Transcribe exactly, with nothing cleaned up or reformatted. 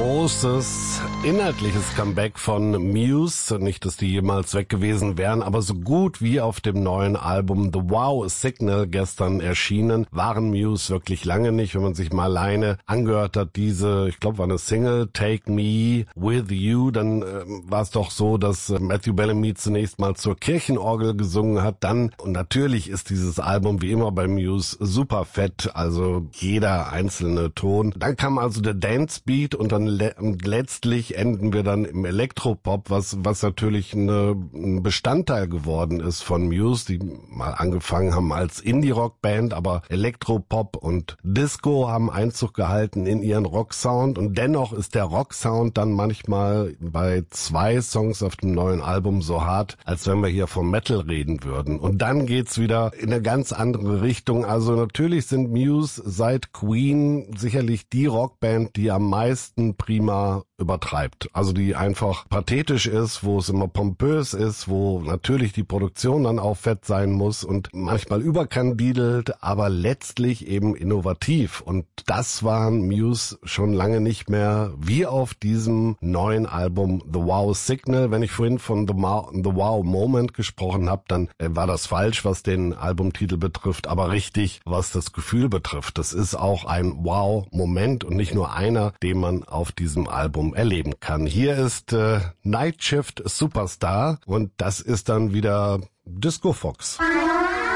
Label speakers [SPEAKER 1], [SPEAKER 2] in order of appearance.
[SPEAKER 1] großes inhaltliches Comeback von Muse. Nicht, dass die jemals weg gewesen wären, aber so gut wie auf dem neuen Album The Wow Signal gestern erschienen, waren Muse wirklich lange nicht. Wenn man sich mal alleine angehört hat, diese, ich glaube, war eine Single, Take Me With You, dann äh, war es doch so, dass äh, Matthew Bellamy zunächst mal zur Kirchenorgel gesungen hat. Dann, und natürlich ist dieses Album wie immer bei Muse super fett, also jeder einzelne Ton. Dann kam also der Dance Beat und dann le- letztlich enden wir dann im Elektropop, was was natürlich eine, ein Bestandteil geworden ist von Muse, die mal angefangen haben als Indie-Rock-Band, aber Elektropop und Disco haben Einzug gehalten in ihren Rock-Sound und dennoch ist der Rock-Sound dann manchmal bei zwei Songs auf dem neuen Album so hart, als wenn wir hier vom Metal reden würden. Und dann geht's wieder in eine ganz andere Richtung. Also natürlich sind Muse seit Queen sicherlich die Rockband, die am meisten prima übertreibt. Also die einfach pathetisch ist, wo es immer pompös ist, wo natürlich die Produktion dann auch fett sein muss und manchmal überkandidelt, aber letztlich eben innovativ. Und das waren Muse schon lange nicht mehr, wie auf diesem neuen Album The Wow Signal. Wenn ich vorhin von The Wow, The Wow Moment gesprochen habe, dann war das falsch, was den Albumtitel betrifft, aber richtig, was das Gefühl betrifft. Das ist auch ein Wow-Moment und nicht nur einer, den man auf diesem Album erleben kann. Hier ist äh, Night Shift Superstar und das ist dann wieder Disco Fox.